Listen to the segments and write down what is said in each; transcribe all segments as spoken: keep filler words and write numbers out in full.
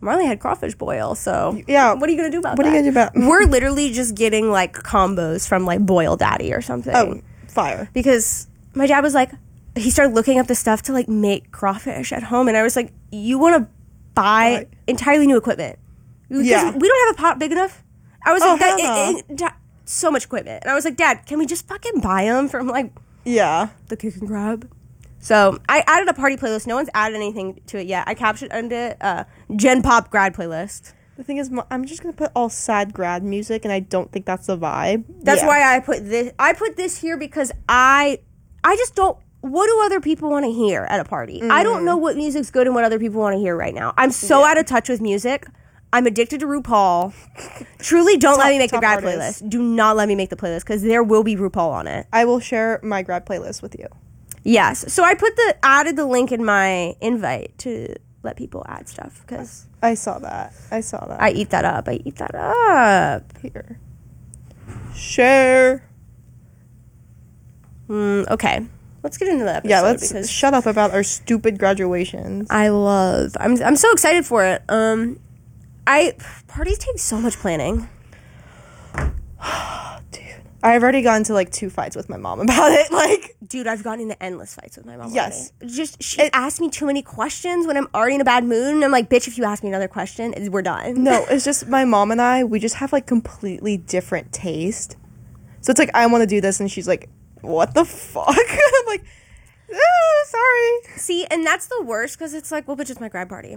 Marley had crawfish boil, so yeah. What are you gonna do about what that? What are you gonna do about? We're literally just getting like combos from like Boil Daddy or something. Oh, fire! Because my dad was like, he started looking up the stuff to like make crawfish at home, and I was like, you want to buy right. entirely new equipment? Because yeah, we don't have a pot big enough. I was oh, like, that, no. it, it, it, so much equipment, and I was like, Dad, can we just fucking buy them from like yeah the Kick and Grab? So I added a party playlist. No one's added anything to it yet. I captured under it uh, Gen Pop grad playlist. The thing is, I'm just gonna put all sad grad music, and I don't think that's the vibe. That's yeah. why I put this. I put this here because I, I just don't. What do other people want to hear at a party? Mm. I don't know what music's good and what other people want to hear right now. I'm so yeah. out of touch with music. I'm addicted to RuPaul. Truly, don't top, let me make the grad artists. playlist. Do not let me make the playlist because there will be RuPaul on it. I will share my grad playlist with you. Yes. So I put the added the link in my invite to let people add stuff because I saw that. I saw that. I eat that up. I eat that up. Here. Share. Mm, okay. Let's get into the episode. Yeah, let's because shut up about our stupid graduations. I love. I'm I'm so excited for it. Um, I parties take so much planning. I've already gotten into like two fights with my mom about it. Like, dude, I've gotten into endless fights with my mom. Yes, already. Just she it, asked me too many questions when I'm already in a bad mood, and I'm like, bitch, if you ask me another question, we're done. No, it's just my mom and I. We just have like completely different taste. So it's like I want to do this, and she's like, "What the fuck?" I'm like, eh, "Sorry." See, and that's the worst because it's like, well, but it's my grad party.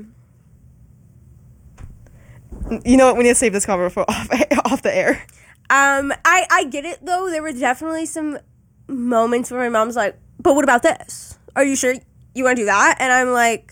You know what? We need to save this cover for off off the air. Um, I, I get it, though. There were definitely some moments where my mom's like, but what about this? Are you sure you want to do that? And I'm like...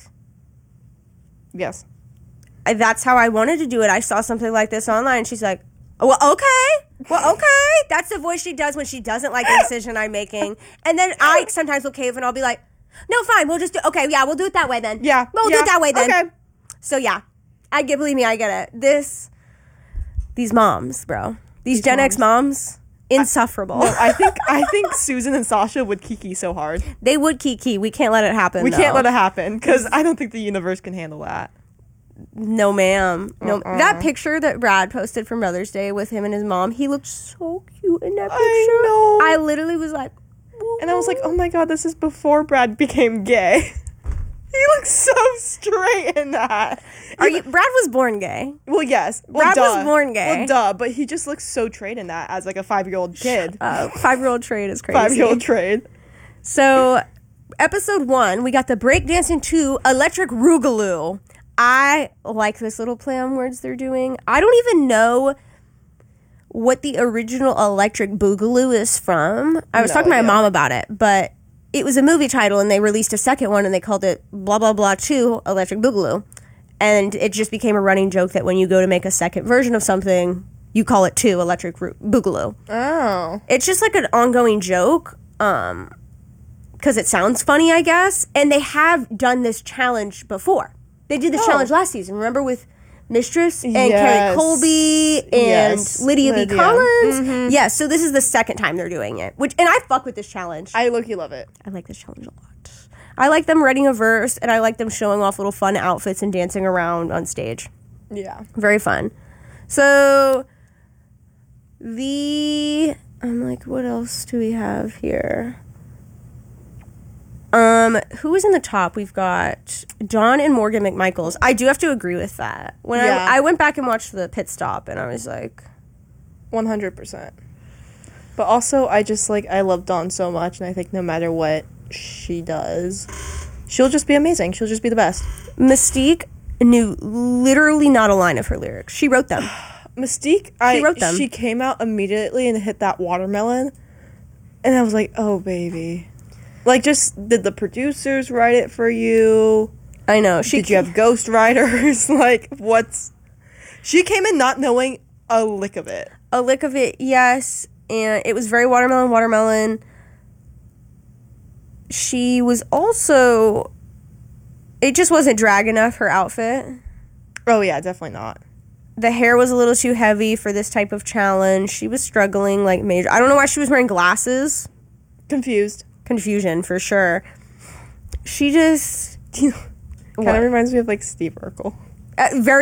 Yes. I, that's how I wanted to do it. I saw something like this online. She's like, oh, well, okay. Well, okay. That's the voice she does when she doesn't like the decision I'm making. And then I sometimes will cave and I'll be like, no, fine. We'll just do... Okay, yeah, we'll do it that way then. Yeah. We'll yeah, do it that way then. Okay. So, yeah. I get, believe me, I get it. This... These moms, bro. These, These Gen moms. X moms, insufferable. I, no, I think I think Susan and Sasha would kiki so hard. They would kiki. We can't let it happen. We though. can't let it happen because I don't think the universe can handle that. No, ma'am. No, uh-uh. That picture that Brad posted for Mother's Day with him and his mom, he looked so cute in that picture. I know. I literally was like, whoa. And I was like, oh my god, this is before Brad became gay. He looks so straight in that. Are you? Brad was born gay. Well, yes. Well, Brad duh. was born gay. Well, duh. But he just looks so trade in that as like a five-year-old kid. Uh, five-year-old trade is crazy. Five-year-old trade. So, episode one, we got the breakdancing to Electric Rugaloo. I like this little play on words they're doing. I don't even know what the original Electric Boogaloo is from. I was no talking to my idea. mom about it, but it was a movie title, and they released a second one, and they called it blah, blah, blah two Electric Boogaloo. And it just became a running joke that when you go to make a second version of something, you call it two Electric Ru- Boogaloo. Oh. It's just like an ongoing joke, um, because it sounds funny, I guess. And they have done this challenge before. They did this Oh. challenge last season. Remember with Mistress and Yes. Carrie Colby and Yes. Lydia, Lydia. B. Collins? Mm-hmm. Yeah, so this is the second time they're doing it. Which and I fuck with this challenge. I look, you love it. I like this challenge a lot. I like them writing a verse, and I like them showing off little fun outfits and dancing around on stage. Yeah. Very fun. So, the... I'm like, what else do we have here? Um, who is in the top? We've got John and Morgan McMichaels. I do have to agree with that. When Yeah. I, I went back and watched the pit stop, and I was like... one hundred percent. But also, I just, like, I love Dawn so much, and I think no matter what she does, she'll just be amazing. She'll just be the best. Mystique knew literally not a line of her lyrics. She wrote them. Mystique, I, wrote them. she came out immediately and hit that watermelon, and I was like, oh, baby. Like, just, did the producers write it for you? I know. She Did you have ghostwriters? Like, what's... She came in not knowing a lick of it. A lick of it, yes. And it was very watermelon, watermelon. She was also... It just wasn't drag enough, her outfit. Oh, yeah, definitely not. The hair was a little too heavy for this type of challenge. She was struggling, like, major... I don't know why she was wearing glasses. Confused. Confusion, for sure. She just... Kind of reminds me of, like, Steve Urkel. Uh, very